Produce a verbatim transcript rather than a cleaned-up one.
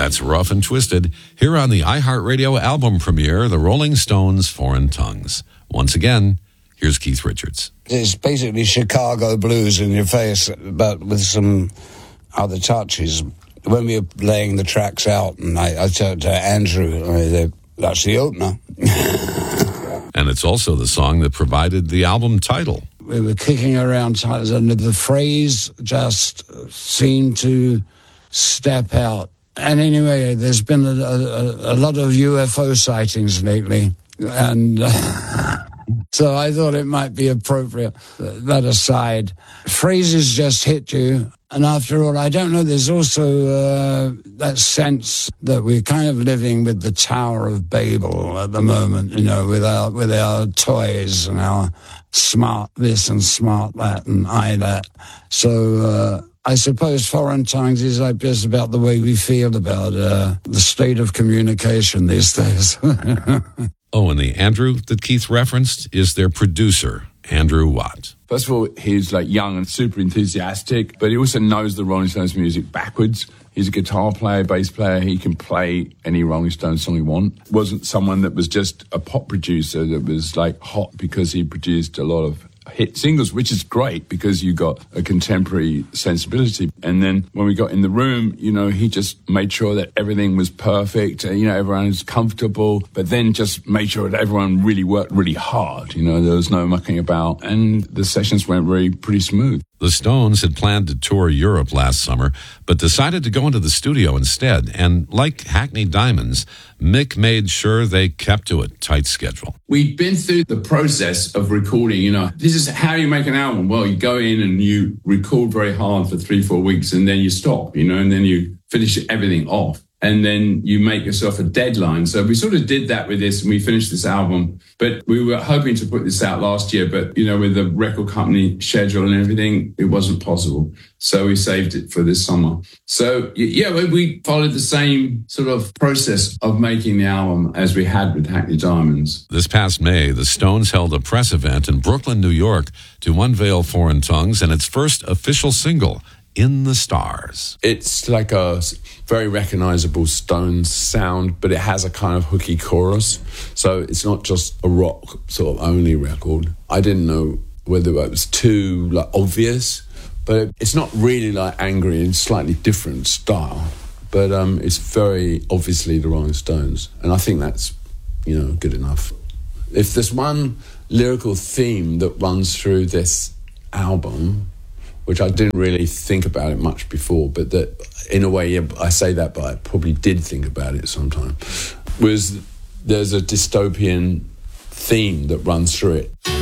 That's Rough and Twisted, here on the iHeartRadio album premiere, The Rolling Stones' Foreign Tongues. Once again, here's Keith Richards. It's basically Chicago blues in your face, but with some other touches. When we were laying the tracks out, and I, I said to Andrew, I said, that's the opener. And it's also the song that provided the album title. We were kicking around titles, and the phrase just seemed to step out. And anyway, there's been a, a, a lot of U F O sightings lately, and uh, so I thought it might be appropriate. That aside, phrases just hit you, and after all, I don't know, there's also uh, that sense that we're kind of living with the Tower of Babel at the moment, you know, with our, with our toys and our smart this and smart that and I that. So uh, I suppose Foreign Tongues is like just about the way we feel about uh, the state of communication these days. Oh, and the Andrew that Keith referenced is their producer, Andrew Watt. First of all, he's like young and super enthusiastic, but he also knows the Rolling Stones music backwards. He's a guitar player, bass player. He can play any Rolling Stones song he wants. Wasn't someone that was just a pop producer that was like hot because he produced a lot of hit singles, which is great because you got a contemporary sensibility. And then when we got in the room, you know, he just made sure that everything was perfect. You know, everyone was comfortable, but then just made sure that everyone really worked really hard. You know, there was no mucking about, and the sessions went very pretty smooth. The Stones had planned to tour Europe last summer, but decided to go into the studio instead. And like Hackney Diamonds, Mick made sure they kept to a tight schedule. We'd been through the process of recording, you know, this is how you make an album. Well, you go in and you record very hard for three, four weeks, and then you stop, you know, and then you finish everything off. And then you make yourself a deadline. So we sort of did that with this, and we finished this album. But we were hoping to put this out last year, but, you know, with the record company schedule and everything, it wasn't possible. So we saved it for this summer. So, yeah, we followed the same sort of process of making the album as we had with Hackney Diamonds. This past May, the Stones held a press event in Brooklyn, New York, to unveil Foreign Tongues and its first official single, In the Stars. It's like a very recognizable Stones sound, but it has a kind of hooky chorus. So it's not just a rock sort of only record. I didn't know whether it was too like obvious, but it's not really like angry and slightly different style. But um, it's very obviously the Rolling Stones. And I think that's, you know, good enough. If there's one lyrical theme that runs through this album, which I didn't really think about it much before, but that, in a way, yeah, I say that, but I probably did think about it sometime, was there's a dystopian theme that runs through it.